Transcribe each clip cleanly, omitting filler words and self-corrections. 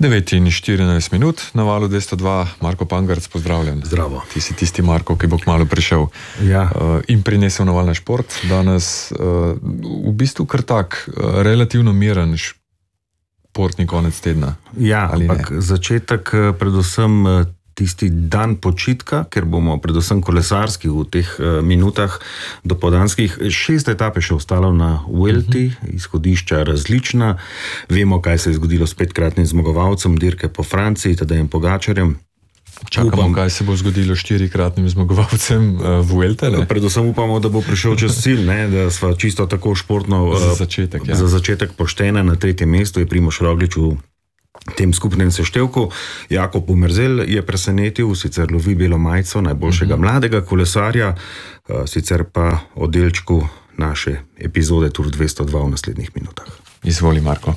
9:14 na valu 202, Marko Pangarc, pozdravljen. Zdravo. Ti si tisti Marko, ki bo kmalu prišel in prinesel na val na šport. Danes v bistvu kar tak relativno miren športni konec tedna. Ja, ampak začetek predvsem tisti dan počitka, ker bomo predvsem kolesarski v teh minutah dopoldanskih. 6 etap je še ostalo na Vuelti, izhodišča različna. Vemo, kaj se je zgodilo s 5-kratnim zmagovalcem dirke po Franciji, Tadejem Pogačarjem. Čakamo, kaj se bo zgodilo 4-kratnim zmagovalcem Vuelte. Predvsem upamo, da bo prišel čez cilj, da sva čisto tako športno za začetek poštena. Na 3. mestu je Primož Roglič v tem skupnem seštevku. Jakob Umerzel je presenetil, sicer lovi belo majico najboljšega mladega kolesarja, sicer pa o delčku naše epizode Tour 202 v naslednjih minutah. Izvoli, Marko.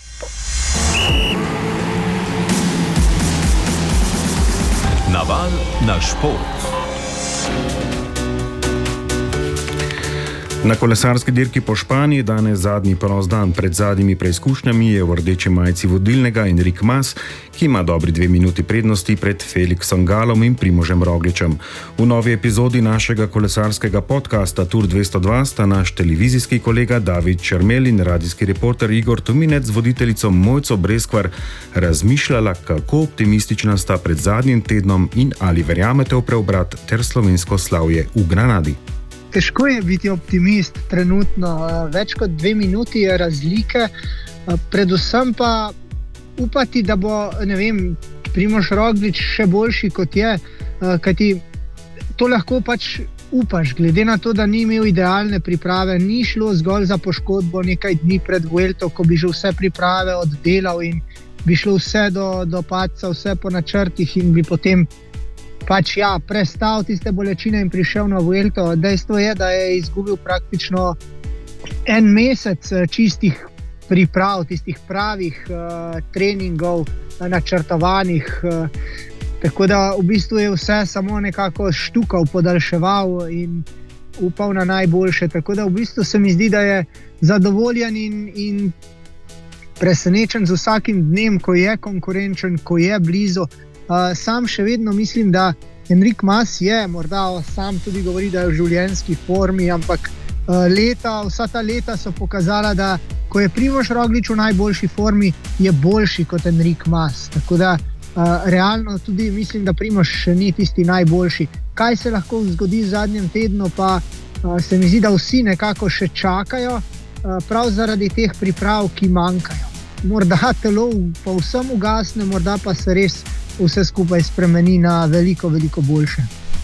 Naval na šport. Na kolesarski dirki po Španiji danes zadnji prost dan. Pred zadnjimi preizkušnjami je v rdeči majici vodilnega Enric Mas, ki ima dobri 2 minuti prednosti pred Felixom Galom in Primožem Rogličem. V novi epizodi našega kolesarskega podcasta Tour 202 sta naš televizijski kolega David Čermel in radijski reporter Igor Tominec z voditeljico Mojco Breskvar razmišljala, kako optimistična sta pred zadnjim tednom in ali verjamete v preobrat ter slovensko slavje v Granadi. Težko je biti optimist trenutno, več kot 2 minuti je razlike, predvsem pa upati, da bo, Primož Roglič še boljši kot je, kajti to lahko pač upaš, glede na to, da ni imel idealne priprave, ni šlo zgolj za poškodbo nekaj dni pred Vuelto, ko bi že vse priprave oddelal in bi šlo vse do padca, vse po načrtih in bi potem prestal tiste bolečine in prišel na Vuelto. Dejstvo je, da je izgubil praktično 1 mesec čistih priprav, tistih pravih treningov, načrtovanih. Tako da v bistvu je vse samo nekako štukal, podaljševal in upal na najboljše. Tako da v bistvu se mi zdi, da je zadovoljen in presenečen z vsakim dnem, ko je konkurenčen, ko je blizu. Sam še vedno mislim, da Enric Mas je, morda sam tudi govori, da je v življenjski formi, ampak vsa ta leta so pokazala, da ko je Primož Roglič v najboljši formi, je boljši kot Enric Mas. Tako da realno tudi mislim, da Primož še ni tisti najboljši. Kaj se lahko zgodi v zadnjem tednu, pa se mi zdi, da vsi nekako še čakajo, prav zaradi teh priprav, ki manjkajo. Morda telo povsem ugasne, morda pa se res vse skupaj spremeni na veliko, veliko boljše.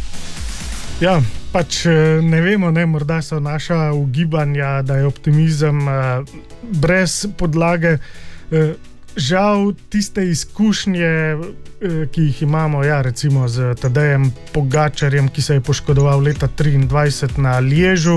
Ja, ne vemo, morda so naša ugibanja, da je optimizem brez podlage. Žal tiste izkušnje, ki jih imamo, recimo z Tadejem Pogačarjem, ki se je poškodoval leta 23 na Liežu,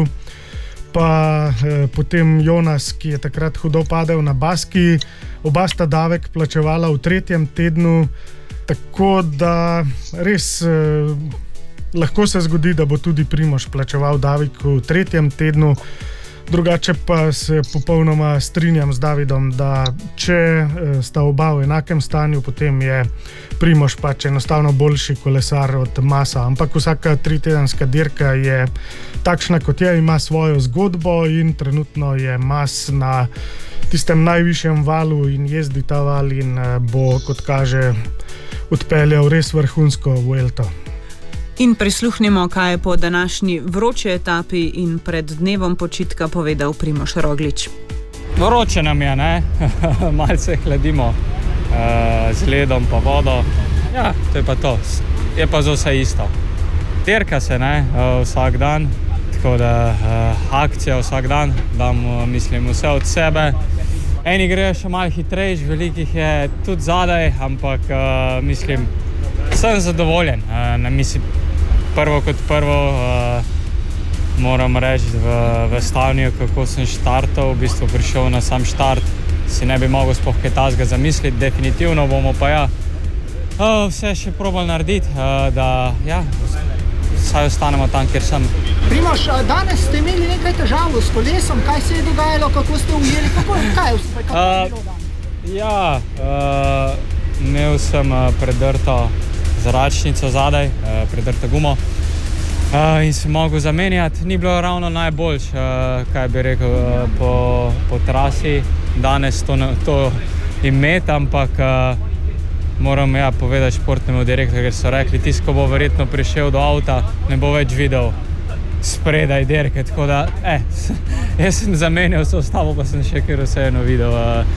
pa potem Jonas, ki je takrat hudo padel na Baski, oba sta davek plačevala v 3. tednu, tako da res lahko se zgodi, da bo tudi Primož plačeval davek v 3. tednu. Drugače pa se popolnoma strinjam z Davidom, da če sta oba v enakem stanju, potem je Primož enostavno boljši kolesar od Masa. Ampak vsaka 3-tedenska dirka je takšna, kot je, ima svojo zgodbo in trenutno je Mas na tistem najvišjem valu in jezdi ta val in bo, kot kaže, odpeljal res vrhunsko Vuelto. In prisluhnimo, kaj je po današnji vroči etapi in pred dnevom počitka povedal Primož Roglič. Vroče nam je, malce hladimo z ledom pa vodo. Ja, to je pa to. Je pa za vse isto. Dirka se, vsak dan, tako da akcija vsak dan, dam, vse od sebe. Eni grejo še malo hitrejš, velikih je tudi zadaj, ampak sem zadovoljen. Prvo kot prvo moram reči v stanju, kako sem štartal, v bistvu prišel na sam štart, si ne bi mogel sploh kaj takega zamisliti, definitivno bomo pa vse še probali narediti, da saj ostanemo tam, kjer sem. Primož, danes ste imeli nekaj težav s kolesom, kaj se je dogajalo, kako ste ujeli, kaj je bilo? Ja, imel sem predrto zračnico zadaj, predrto gumo in sem mogel zamenjati. Ni bilo ravno najboljš, kaj bi rekel, po trasi danes to imeti, ampak moram povedati športnemu direktorju, ker so rekli, tisti, ko bo verjetno prišel do avta, ne bo več videl spredaj dirke, tako da jaz sem zamenjal sestavo, pa sem še kar vseeno videl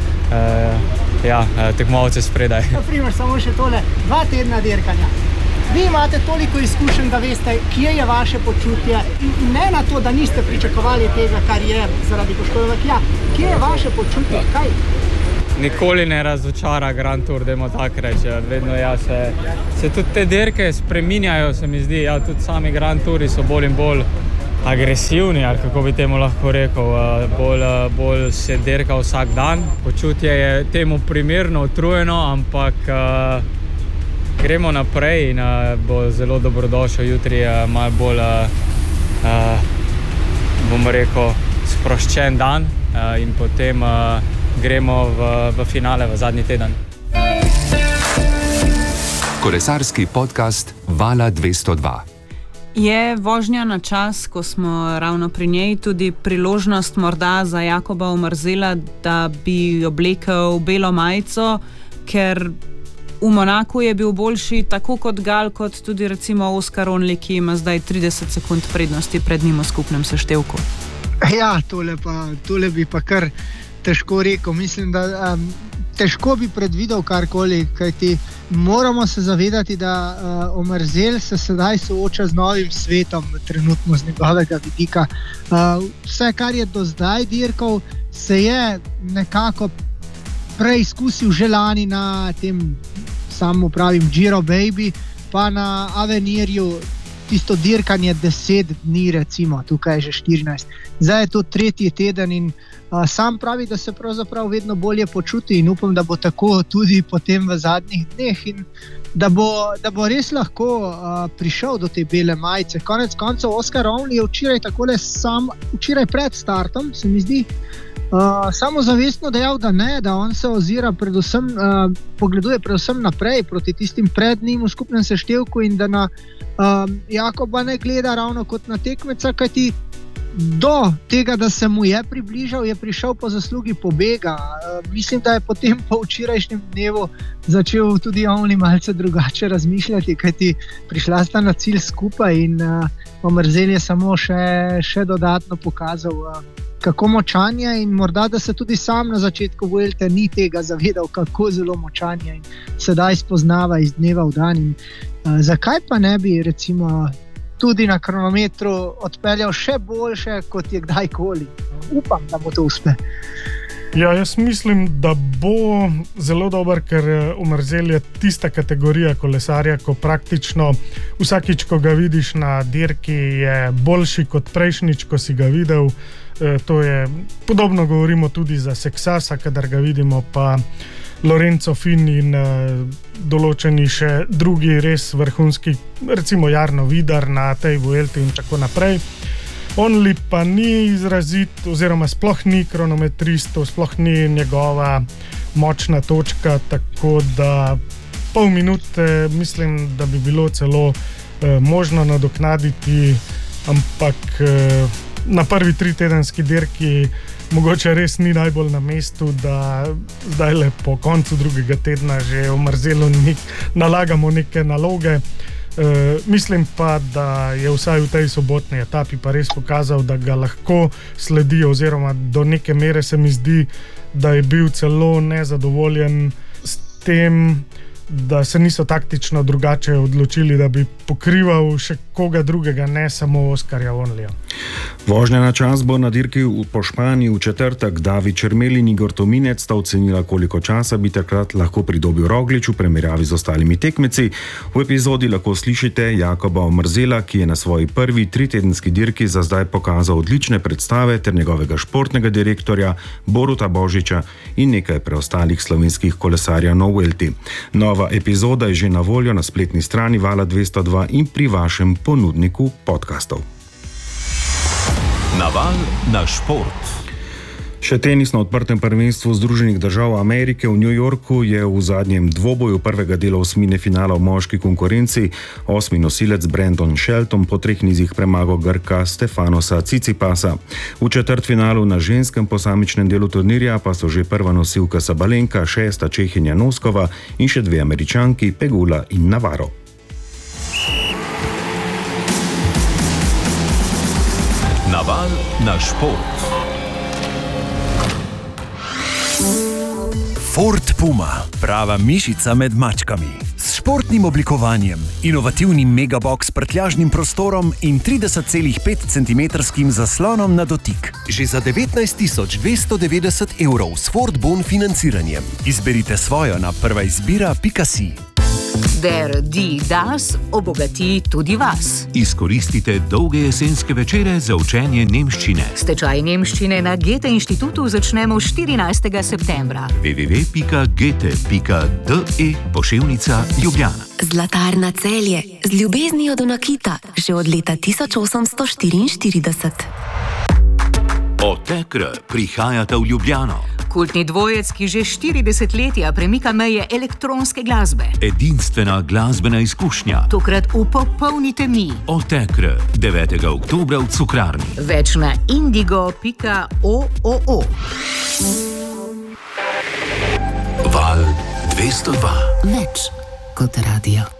tekmovalce spredaj. Naprimer, samo še tole, 2 tedna dirkanja. Vi imate toliko izkušenj, da veste, kje je vaše počutje, in ne na to, da niste pričakovali tega, kar je zaradi poškodbe, kje je vaše počutje, kaj? Nikoli ne razočara Grand Tour, dajmo tako reči. Vedno se tudi te dirke spreminjajo, se mi zdi. Tudi sami Grand Touri so bolj in bolj agresivni, ali kako bi temu lahko rekel. Bolj se dirka vsak dan. Počutje je temu primerno, utrujeno, ampak gremo naprej in bo zelo dobrodošel jutri malo bolj, bomo rekel, sproščen dan in potem gremo v finale v zadnji teden. Kolesarski podcast Vala 202. Je vožnja na čas, ko smo ravno pri njej, tudi priložnost morda za Jakoba Omerzela, da bi oblekel belo majico, ker v Monaku je bil boljši tako kot Gal, kot tudi recimo Oskar Onli, ki ima zdaj 30 sekund prednosti pred njim v skupnem seštevku. Ja, tole bi pa kar težko rekel. Mislim, da težko bi predvidel karkoli, kajti moramo se zavedati, da Omerzel se sedaj sooča z novim svetom, trenutno z njegovega vidika. Vse, kar je do zdaj dirkal, se je nekako preizkusil že lani na tem, samo pravim, Giro Baby, pa na Avenirju, tisto dirkanje 10 dni, recimo, tukaj je že 14. Zdaj je to 3. teden in sam pravi, da se pravzaprav vedno bolje počuti in upam, da bo tako tudi potem v zadnjih dneh in da bo res lahko prišel do te bele majice. Konec koncev Oskar Onli je včeraj pred startom, se mi zdi, samozavestno dejal, da ne, da on se ozira predvsem, pogleduje predvsem naprej proti tistim pred njim v skupnem seštevku in da na Jakoba ne gleda ravno kot na tekmeca, kajti do tega, da se mu je približal, je prišel po zaslugi pobega. Mislim, da je potem po včerajšnjem dnevu začel tudi Onli malce drugače razmišljati, kajti prišla sta na cilj skupaj in Omerzel je samo še dodatno pokazal, kako močan je in morda, da se tudi sam na začetku Vuelte ni tega zavedal, kako zelo močan je in sedaj spoznava iz dneva v dan. In zakaj pa ne bi recimo tudi na kronometru odpeljal še boljše, kot je kdajkoli? Upam, da mu to uspe. Ja, jaz mislim, da bo zelo dober, ker Omerzel je tista kategorija kolesarja, ko praktično vsakič, ko ga vidiš na dirki, je boljši kot prejšnjič, ko si ga videl. To je podobno, govorimo tudi za Seksasa, kadar ga vidimo, pa Lorenzo Fin in določeni še drugi res vrhunski, recimo Jarno Vidar na tej Vuelti in tako naprej. Onli pa ni izrazit, oziroma sploh ni kronometrist, sploh ni njegova močna točka, tako da pol minute mislim, da bi bilo celo možno nadoknaditi, ampak na prvi 3-tedenski dirki mogoče res ni najbolj na mestu, da zdaj le po koncu drugega tedna že Omerzelu nalagamo neke naloge. Mislim pa, da je vsaj v tej sobotni etapi pa res pokazal, da ga lahko sledi, oziroma do neke mere se mi zdi, da je bil celo nezadovoljen s tem, da se niso taktično drugače odločili, da bi pokrival še koga drugega, ne samo Oskarja Onlija. Vožnja na čas bo na dirki po Španiji v četrtek. David Čermel in Igor Tominec sta ocenila, koliko časa bi takrat lahko pridobil Roglič v primerjavi z ostalimi tekmeci. V epizodi lahko slišite Jakoba Omerzela, ki je na svoji prvi 3-tedenski dirki za zdaj pokazal odlične predstave, ter njegovega športnega direktorja Boruta Božiča in nekaj preostalih slovenskih kolesarjev na Vuelti. Nova epizoda je že na voljo na spletni strani Vala 202 in pri vašem ponudniku podkastov. Naval na šport. Še tenis na odprtem prvenstvu Združenih držav Amerike v New Yorku je v zadnjem dvoboju prvega dela osmine finala v moški konkurenci 8. nosilec Brandon Shelton po 3 nizih premagal Grka Stefanosa Tsitsipasa. V četrtfinalu na ženskem posamičnem delu turnirja pa so že prva nosilka Sabalenka, 6. Čehinja Noskova in še 2 Američanki Pegula in Navarro. Naval na šport. Ford Puma, prava mišica med mačkami. S športnim oblikovanjem, inovativnim megabox prtljažnim prostorom in 30,5 cm zaslonom na dotik. Že za 19.290 € s Ford Bon financiranjem. Izberite svojo na prvaizbira.si. Der die das obogati tudi vas. Izkoristite dolge jesenske večere za učenje nemščine. Stečaj nemščine na Goethe inštitutu začnemo 14. septembra. www.goethe.de/Poševnica Ljubljana. Zlatarna Celje z ljubeznijo do nakita že od leta 1844. Otekr prihajata v Ljubljano. Kultni dvojec, ki že 40 letja premika meje elektronske glasbe. Edinstvena glasbena izkušnja. Tokrat v popolni temi. Otekr 9. oktobra v Cukrarni. Več na indigo.oo. Val 202. Več kot radio.